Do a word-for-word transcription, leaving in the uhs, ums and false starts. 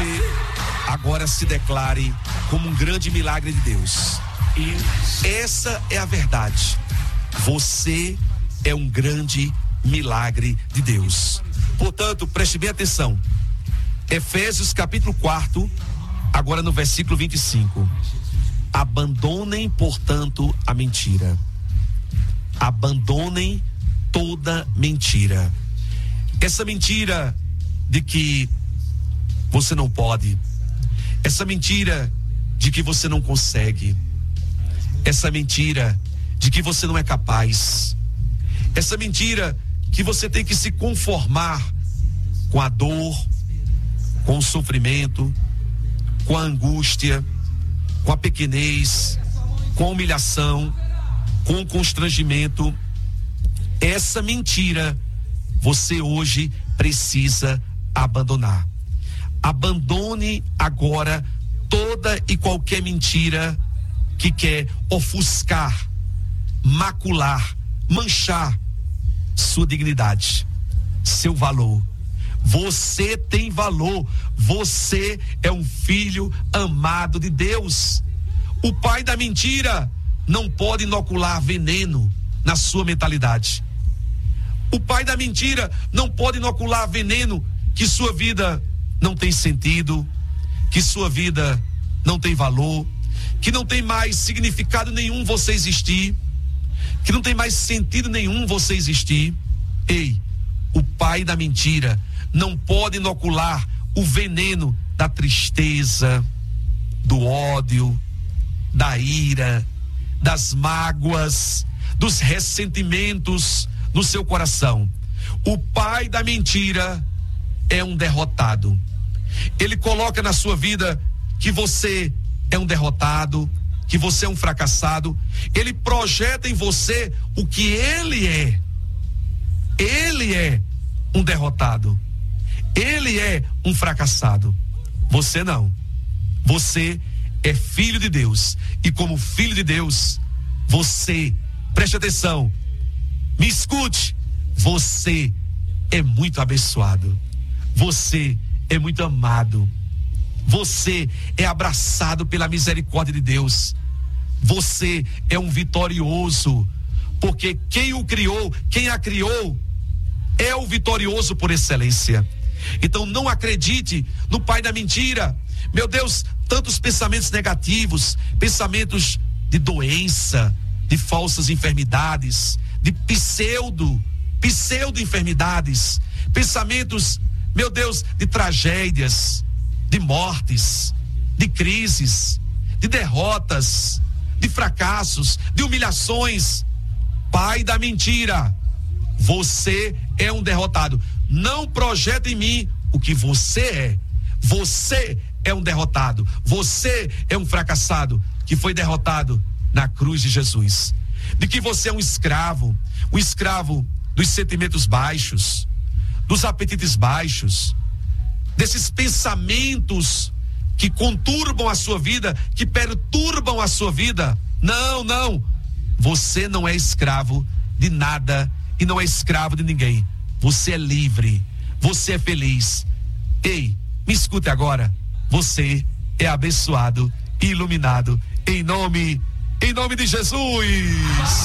você agora se declare como um grande milagre de Deus. Essa é a verdade. Você é um grande milagre de Deus. Portanto, preste bem atenção. Efésios capítulo quatro, agora no versículo vinte e cinco. Abandonem, portanto, a mentira. Abandonem toda mentira. Essa mentira de que você não pode, essa mentira de que você não consegue, essa mentira de que você não é capaz, essa mentira que você tem que se conformar com a dor, com o sofrimento, com a angústia, com a pequenez, com a humilhação, com o constrangimento. Essa mentira você hoje precisa abandonar. Abandone agora toda e qualquer mentira que quer ofuscar, macular, manchar sua dignidade, seu valor. Você tem valor. Você é um filho amado de Deus. O pai da mentira não pode inocular veneno na sua mentalidade. O pai da mentira não pode inocular veneno que sua vida não tem sentido, que sua vida não tem valor, que não tem mais significado nenhum você existir, que não tem mais sentido nenhum você existir. Ei, o pai da mentira não pode inocular o veneno da tristeza, do ódio, da ira, das mágoas, dos ressentimentos no seu coração. O pai da mentira é um derrotado. Ele coloca na sua vida que você é um derrotado, que você é um fracassado. Ele projeta em você o que ele é. Ele é um derrotado. Ele é um fracassado. Você não. Você é filho de Deus. E como filho de Deus, você, preste atenção, me escute, você é muito abençoado. Você é muito amado. Você é abraçado pela misericórdia de Deus. Você é um vitorioso, porque quem o criou, quem a criou, é o vitorioso por excelência. Então não acredite no pai da mentira. Meu Deus, tantos pensamentos negativos, pensamentos de doença, de falsas enfermidades, de pseudo, pseudo enfermidades, pensamentos, meu Deus, de tragédias, de mortes, de crises, de derrotas, de fracassos, de humilhações. Pai da mentira, você é um derrotado. Não projeta em mim o que você é. Você é um derrotado. Você é um fracassado que foi derrotado na cruz de Jesus. De que você é um escravo, um escravo dos sentimentos baixos, dos apetites baixos, desses pensamentos que conturbam a sua vida, que perturbam a sua vida. Não, não. Você não é escravo de nada e não é escravo de ninguém. Você é livre. Você é feliz. Ei, me escute agora. Você é abençoado e iluminado em nome, em nome de Jesus.